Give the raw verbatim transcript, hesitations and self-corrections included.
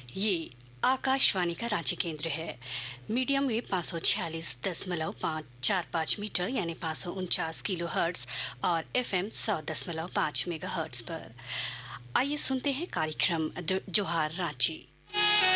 ये आकाशवाणी का रांची केंद्र है। मीडियम वेव पाँच सौ छियालीस दशमलव पाँच चार पाँच मीटर यानी पाँच सौ उनचास किलो हर्ट्ज और एफएम सौ दशमलव पाँच मेगा हर्ट्ज पर। आइए सुनते हैं कार्यक्रम जोहार रांची।